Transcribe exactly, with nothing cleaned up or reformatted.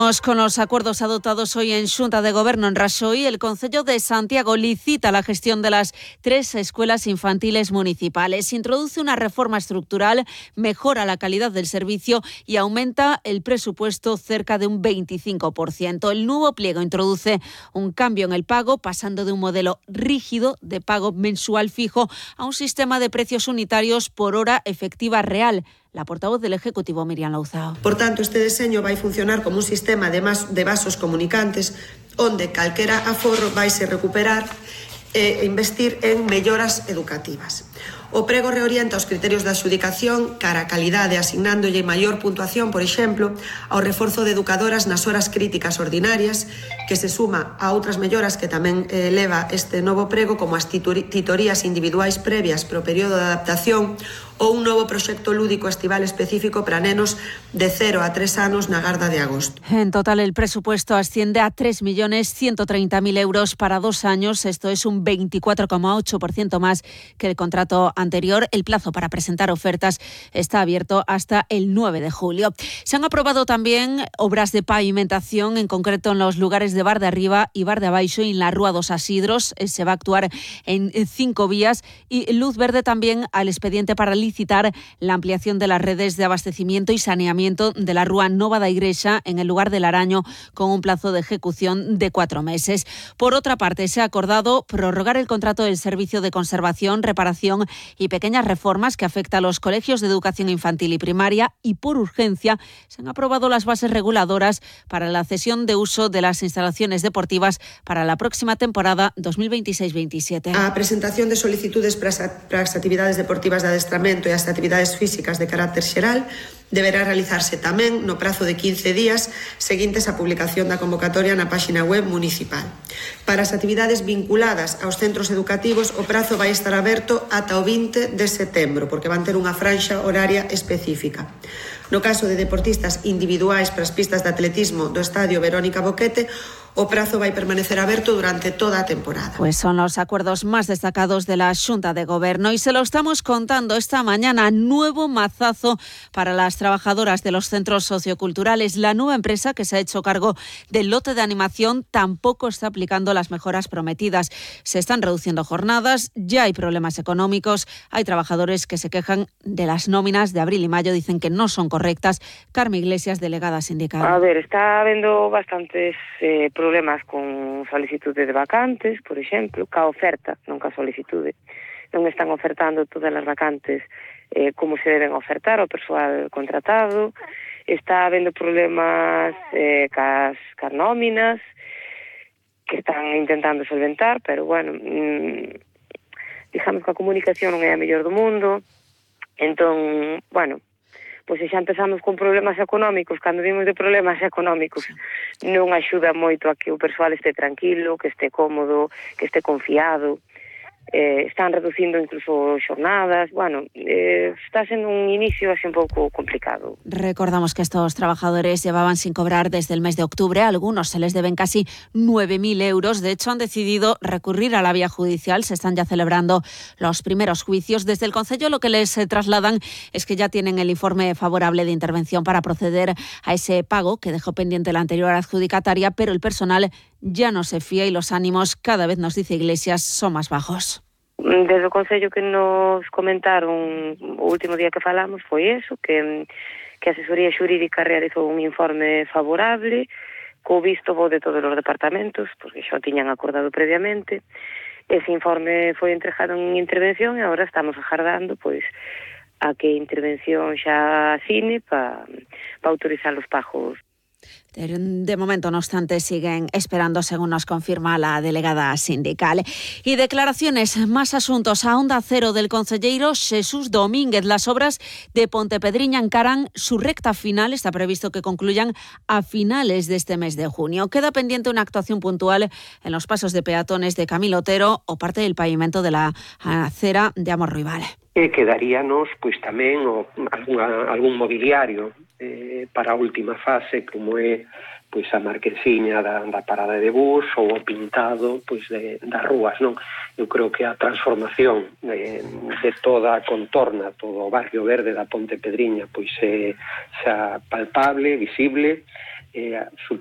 Con los acuerdos adoptados hoy en Xunta de Goberno en Raxoi, el Concello de Santiago licita la gestión de las tres escuelas infantiles municipales. Introduce una reforma estructural, mejora la calidad del servicio y aumenta el presupuesto cerca de un veinticinco por ciento. El nuevo pliego introduce un cambio en el pago, pasando de un modelo rígido de pago mensual fijo a un sistema de precios unitarios por hora efectiva real. La portavoz del Ejecutivo, Miriam Louzao. Por tanto, este deseño vai funcionar como un sistema de, mas, de vasos comunicantes onde calquera aforro vaise recuperar e investir en melloras educativas. O prego reorienta os criterios de adxudicación cara a calidade, asignándolle maior puntuación, por exemplo, ao reforzo de educadoras nas horas críticas ordinarias, que se suma a outras melloras que tamén eh, leva este novo prego, como as titorías individuais previas para o período de adaptación ou un novo proxecto lúdico estival específico para nenos de cero a tres anos na Garda de Agosto. En total, el presupuesto asciende a tres millones ciento treinta mil euros para dos años. Esto es un veinticuatro coma ocho por ciento más que el contrato anterior. El plazo para presentar ofertas está abierto hasta el nueve de julio. Se han aprobado también obras de pavimentación, en concreto en los lugares de Bar de Arriba y Bar de Abaixo y en la Rúa dos Asidros. Se va a actuar en cinco vías y luz verde también al expediente para licitar la ampliación de las redes de abastecimiento y saneamiento de la Rúa Nova da Igrexa en el lugar del Araño, con un plazo de ejecución de cuatro meses. Por otra parte, se ha acordado prorrogar el contrato del servicio de conservación, reparación y pequeñas reformas que afecta a los colegios de educación infantil y primaria, y por urgencia se han aprobado las bases reguladoras para la cesión de uso de las instalaciones deportivas para la próxima temporada dos mil veintiséis veintisiete. A presentación de solicitudes para as actividades deportivas de adestramento e as actividades físicas de carácter xeral deberá realizarse tamén no prazo de quince días seguintes á publicación da convocatoria na páxina web municipal. Para as actividades vinculadas aos centros educativos, o prazo vai estar aberto ata o vinte de setembro, porque van ter unha franxa horaria específica. No caso de deportistas individuais para as pistas de atletismo do Estadio Verónica Boquete, o prazo vai permanecer aberto durante toda a temporada. Pues son los acuerdos más destacados de la Xunta de Goberno y se lo estamos contando esta mañana. Nuevo mazazo para las trabajadoras de los centros socioculturales. La nueva empresa que se ha hecho cargo del lote de animación tampoco está aplicando las mejoras prometidas. Se están reduciendo jornadas, ya hay problemas económicos, hay trabajadores que se quejan de las nóminas de abril y mayo, dicen que no son correctas. Carmen Iglesias, delegada sindical. A ver, está habiendo bastantes eh, problemas con solicitude de vacantes, por exemplo, ca oferta, non ca solicitude. Non están ofertando todas as vacantes eh, como se deben ofertar ao persoal contratado. Está habendo problemas eh, cas, cas nóminas que están intentando solventar, pero bueno, mmm, digamos que a comunicación non é a mellor do mundo. Entón, bueno, pois xa empezamos con problemas económicos. Cando vimos de problemas económicos non axuda moito a que o persoal este tranquilo, que este cómodo, que este confiado. Eh, están reducindo incluso xornadas. Bueno, eh, está sendo un inicio así un pouco complicado. Recordamos que estos trabajadores llevaban sin cobrar desde el mes de octubre. A algunos se les deben casi nueve mil euros. De hecho, han decidido recurrir a la vía judicial. Se están ya celebrando los primeros juicios. Desde el Concello lo que les eh, trasladan es que ya tienen el informe favorable de intervención para proceder a ese pago que dejó pendiente la anterior adjudicataria, pero el personal ya no se fía y los ánimos, cada vez nos dice Iglesias, son más bajos. Desde o Concello que nos comentaron o último día que falamos foi eso, que, que a asesoría xurídica realizou un informe favorable co visto bo de todos os departamentos, porque xa o tiñan acordado previamente. Ese informe foi entregado en intervención e agora estamos agardando pois a que intervención xa asine para pa autorizar os pagos. De momento, no obstante, siguen esperando, según nos confirma la delegada sindical. Y declaraciones, más asuntos. A Onda Cero del concelleiro Xesús Domínguez. Las obras de Pontepedriña encaran su recta final. Está previsto que concluyan a finales de este mes de junio. Queda pendiente una actuación puntual en los pasos de peatones de Camilo Otero o parte del pavimento de la acera de Amor Ruibal. E quedaríanos pois tamén o, algún, algún mobiliario eh, para a última fase, como é pois a marquesiña da, da parada de bus ou o pintado pois de, das rúas, non? Eu creo que a transformación de, de toda a contorna, todo o barrio verde da Pontepedriña pois é xa palpable, visible, eh,